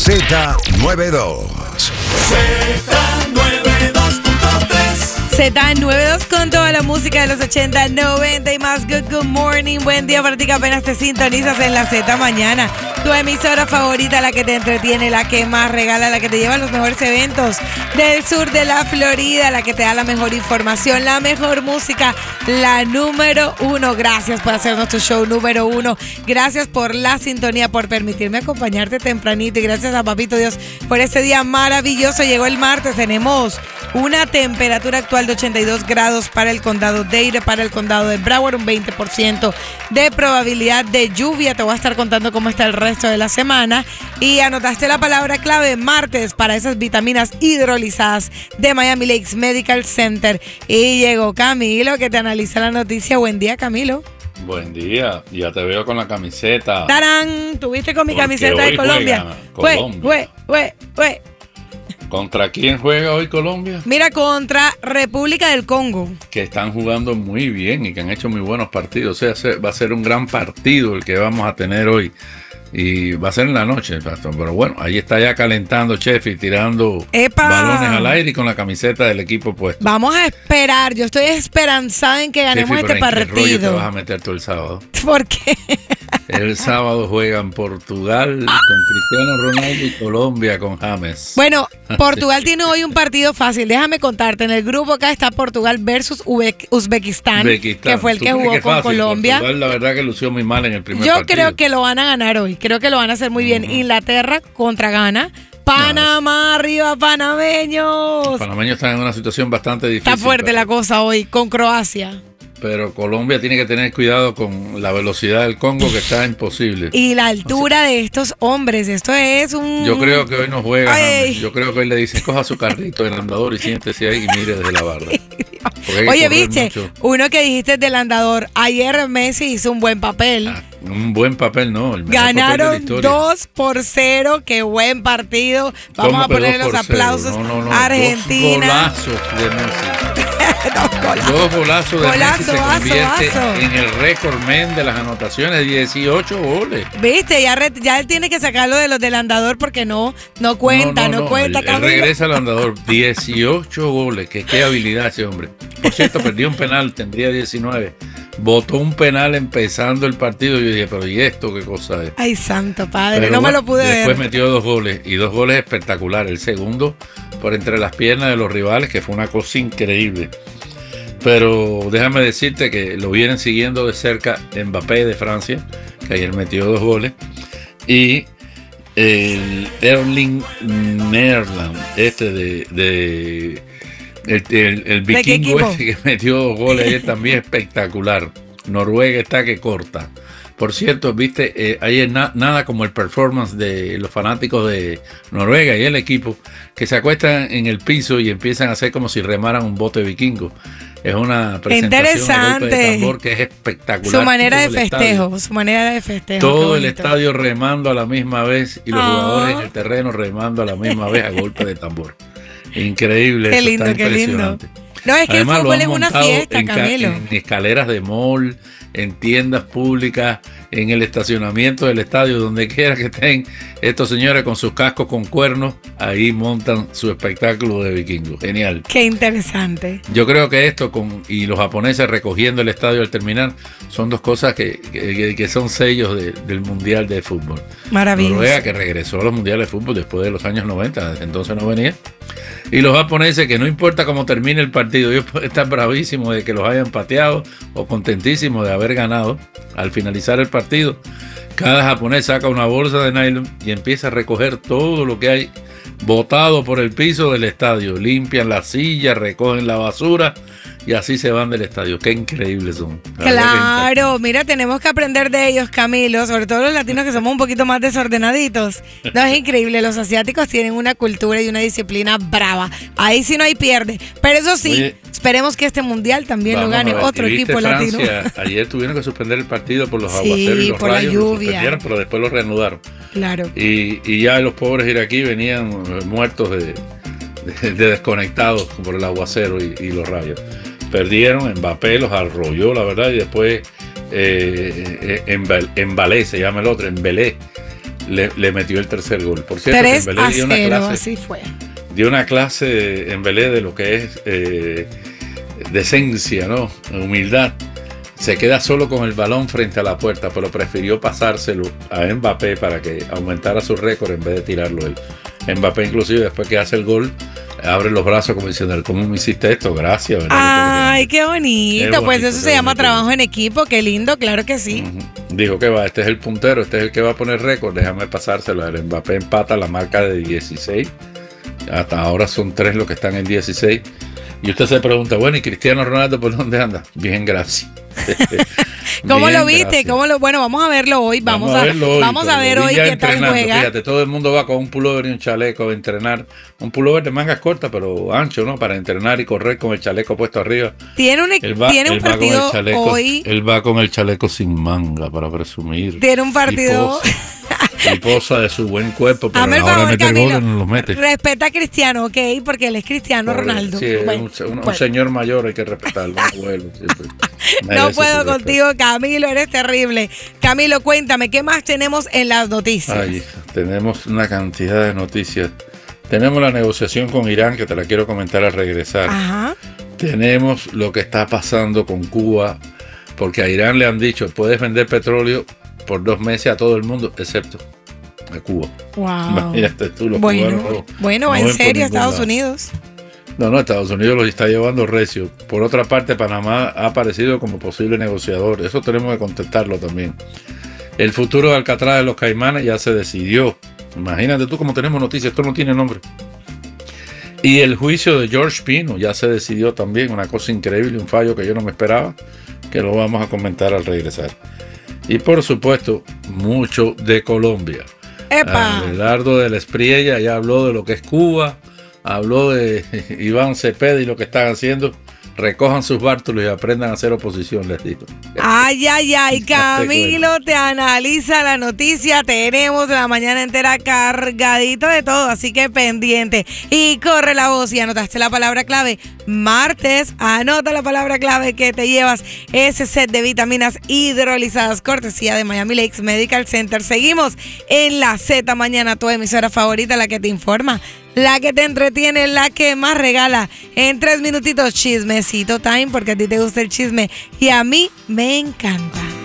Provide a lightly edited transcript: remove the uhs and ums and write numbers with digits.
Z92. Z92 con toda la música de los 80, 90 y más. Good morning, buen día para ti que apenas te sintonizas en la Z Mañana. Tu emisora favorita, la que te entretiene, la que más regala, la que te lleva a los mejores eventos del sur de la Florida, la que te da la mejor información, la mejor música, la número uno. Gracias por hacer nuestro show número uno. Gracias por la sintonía, por permitirme acompañarte tempranito. Y gracias a Papito Dios por este día maravilloso. Llegó el martes, tenemos una temperatura actual de 82 grados para el condado Dade, para el condado de Broward, un 20% de probabilidad de lluvia. Te voy a estar contando cómo está el resto de la semana. Y anotaste la palabra clave, martes, para esas vitaminas hidrolizadas de Miami Lakes Medical Center. Y llegó Camilo, que te analiza la noticia. Buen día, Camilo. Buen día, ya te veo con la camiseta. ¡Tarán! ¿Tuviste con mi camiseta de Colombia? Colombia. ¿Contra quién juega hoy Colombia? Mira, contra República del Congo. Que están jugando muy bien y que han hecho muy buenos partidos. O sea, va a ser un gran partido el que vamos a tener hoy. Y va a ser en la noche, Pastor. Pero bueno, ahí está ya calentando Sheffield, tirando balones al aire y con la camiseta del equipo puesta. Vamos a esperar. Yo estoy esperanzada en que ganemos Sheffield, este partido. ¿Qué rollo te vas a meter tú el sábado? ¿Por qué? El sábado juegan Portugal con Cristiano Ronaldo y Colombia con James. Bueno, Portugal tiene hoy un partido fácil. Déjame contarte. En el grupo acá está Portugal versus Uzbekistán, que fue el que jugó con Colombia. Portugal, la verdad que lució muy mal en el primer partido. Yo creo que lo van a ganar hoy. Creo que lo van a hacer muy bien. Inglaterra contra Ghana. Panamá, arriba, panameños. Los panameños están en una situación bastante difícil. Está fuerte la cosa hoy con Croacia. Pero Colombia tiene que tener cuidado con la velocidad del Congo, que está imposible. Y la altura de estos hombres, esto es un... Yo creo que hoy no juega, James. Yo creo que hoy le dicen, coja su carrito del andador y siéntese ahí y mire desde la barra. Oye, viste, uno que dijiste del andador, ayer Messi hizo un buen papel. Un buen papel, no. Ganaron 2-0, qué buen partido. Vamos a poner los aplausos. No, Argentina. 2 golazos de Messi. 2 golazos de Messi se convierte en el récord men de las anotaciones, 18 goles. Viste, ya él tiene que sacarlo de los del andador porque no cuenta. Él regresa al andador, 18 goles, que qué habilidad ese hombre. Por cierto, perdió un penal, tendría 19. Botó un penal empezando el partido. Yo dije, pero ¿y esto qué cosa es? Ay, santo padre, pero no me lo pude ver. Después metió 2 goles, y 2 goles espectaculares. El segundo por entre las piernas de los rivales, que fue una cosa increíble. Pero déjame decirte que lo vienen siguiendo de cerca Mbappé de Francia, que ayer metió 2 goles, y el Erling Haaland, el vikingo que metió 2 goles ayer, también espectacular. Noruega está que corta. Por cierto, viste, ayer nada como el performance de los fanáticos de Noruega y el equipo, que se acuestan en el piso y empiezan a hacer como si remaran un bote vikingo. Es una presentación a golpe de tambor que es espectacular. Su manera de festejo. Todo el estadio remando a la misma vez y los jugadores en el terreno remando a la misma vez a golpe de tambor. Increíble. Qué lindo, qué lindo. No, es que además, el fútbol es una fiesta, Camilo. En escaleras de mall, en tiendas públicas, en el estacionamiento del estadio, donde quiera que estén estos señores con sus cascos con cuernos, ahí montan su espectáculo de vikingos. Genial. Qué interesante. Yo creo que esto y los japoneses recogiendo el estadio al terminar son 2 cosas que son sellos del Mundial de Fútbol. Maravilloso. Noruega, que regresó a los Mundiales de Fútbol después de los años 90, desde entonces no venía. Y los japoneses, que no importa cómo termine el partido, ellos pueden estar bravísimos de que los hayan pateado o contentísimos de haber ganado. Al finalizar el partido, cada japonés saca una bolsa de nylon y empieza a recoger todo lo que hay botado por el piso del estadio. Limpian las sillas, recogen la basura y así se van del estadio. Qué increíbles son. Claro, mira, tenemos que aprender de ellos, Camilo, sobre todo los latinos que somos un poquito más desordenaditos. No, es increíble, los asiáticos tienen una cultura y una disciplina brava. Ahí sí no hay pierde. Pero eso sí, oye, esperemos que este mundial también lo gane otro equipo latino. Ayer tuvieron que suspender el partido por los aguaceros y los por rayos. La lluvia. Pero después lo reanudaron. Claro. Y ya los pobres iraquíes venían muertos de desconectados por el aguacero y los rayos. Perdieron, Mbappé los arrolló, la verdad, y después Embelé, se llama el otro, Embelé, le metió el tercer gol. Por cierto, 3-0, así fue. Dio una clase en Belé de lo que es decencia, ¿no? Humildad. Se queda solo con el balón frente a la puerta, pero prefirió pasárselo a Mbappé para que aumentara su récord en vez de tirarlo él. Mbappé, inclusive, después que hace el gol, abre los brazos como diciendo, ¿cómo me hiciste esto? Gracias. Ay, qué bonito. Pues eso se llama trabajo en equipo. Qué lindo, claro que sí. Dijo que va, este es el puntero, este es el que va a poner récord, déjame pasárselo. El Mbappé empata la marca de 16. Hasta ahora son 3 los que están en 16. Y usted se pregunta, bueno, ¿y Cristiano Ronaldo por dónde anda? Bien, gracias. ¿Cómo Bien, lo viste? gracias. Bueno, vamos a verlo hoy. Vamos a ver hoy qué tal juega. Fíjate, todo el mundo va con un pullover y un chaleco a entrenar. Un pullover de mangas cortas, pero ancho, ¿no? Para entrenar y correr con el chaleco puesto arriba. Tiene un partido hoy. Él va con el chaleco sin manga para presumir. Tiene un partido. Y posa de su buen cuerpo, pero Hazme el ahora favor, meter Camilo, goles no los mete. Respeta a Cristiano, ¿ok? Porque él es Cristiano Ronaldo. Sí, bueno, un señor mayor, hay que respetarlo. Un abuelo, no puedo contigo, Camilo, eres terrible. Camilo, cuéntame, ¿qué más tenemos en las noticias? Ay, tenemos una cantidad de noticias. Tenemos la negociación con Irán, que te la quiero comentar al regresar. Ajá. Tenemos lo que está pasando con Cuba, porque a Irán le han dicho, puedes vender petróleo por 2 meses a todo el mundo, excepto a Cuba. Wow. Imagínate tú, los cubanos. No En ven serio, por Estados lado. Unidos. No, Estados Unidos los está llevando recio. Por otra parte, Panamá ha aparecido como posible negociador. Eso tenemos que contestarlo también. El futuro de Alcatraz de los Caimanes ya se decidió. Imagínate tú como tenemos noticias, esto no tiene nombre. Y el juicio de George Pino ya se decidió también. Una cosa increíble, un fallo que yo no me esperaba, que lo vamos a comentar al regresar. Y por supuesto, mucho de Colombia. ¡Epa! Abelardo de la Espriella ya habló de lo que es Cuba, habló de Iván Cepeda y lo que están haciendo. Recojan sus bártulos y aprendan a hacer oposición, les digo. Ay, Camilo te analiza la noticia. Tenemos la mañana entera cargadita de todo, así que pendiente. Y corre la voz y anotaste la palabra clave. Martes, anota la palabra clave que te llevas ese set de vitaminas hidrolizadas, cortesía de Miami Lakes Medical Center. Seguimos en la Z Mañana, tu emisora favorita, la que te informa, la que te entretiene, la que más regala. En 3 minutitos, chismecito time, porque a ti te gusta el chisme y a mí me encanta.